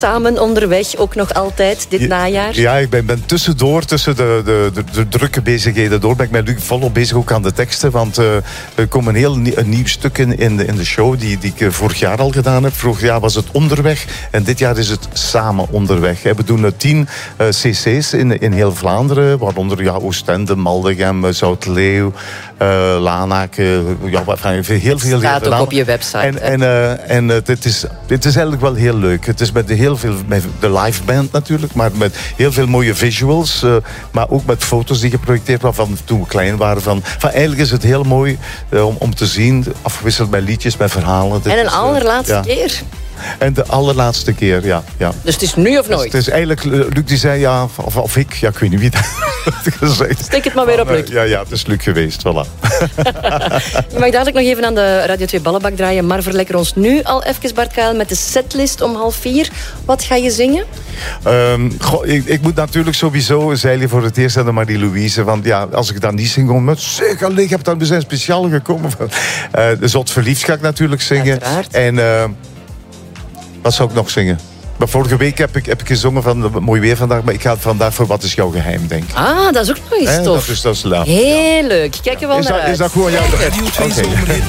samen onderweg, ook nog altijd dit najaar. Ja, ik ben tussendoor, tussen de drukke bezigheden door, ben ik met Luc volop bezig ook aan de teksten. Want er komt een nieuw stuk in de show die ik vorig jaar al gedaan heb. Vorig jaar was het onderweg en dit jaar is het samen onderweg. We doen 10 cc's in heel Vlaanderen, waaronder Oostende, Maldegem, Zoutleeuw, Lanaken. Heel veel. Staat ook op je website. En het is eigenlijk wel heel leuk. Het is met heel veel, met de live band natuurlijk, maar met heel veel mooie visuals, maar ook met foto's die geprojecteerd waren van toen we klein waren. Eigenlijk is het heel mooi om te zien, afgewisseld met liedjes, met verhalen. En een allerlaatste keer. En de allerlaatste keer, ja. Dus het is nu of nooit? Het is eigenlijk, Luc die zei of ik, ik weet niet wie dat had gezegd. Steek het maar weer op, Luc. Ja, het is Luc geweest, voilà. Je mag dadelijk nog even aan de Radio 2 ballenbak draaien, maar verlekker ons nu al even, Bart Kuijl, met de setlist om 3:30. Wat ga je zingen? Ik moet natuurlijk sowieso zeilen voor het eerst aan de Marie-Louise. Want ja, als ik dan niet zing, met zeker licht heb, we zijn speciaal gekomen. De Zot Verliefd ga ik natuurlijk zingen. Uiteraard. En wat zou ik nog zingen? Maar vorige week heb ik gezongen van mooi weer vandaag, maar ik ga vandaag voor Wat is jouw geheim, denk ik. Ah, dat is ook nog eens tof. Dat is Heel leuk. Kijk er wel naar uit. Is dat gewoon jouw... Radio 2 Zomerhit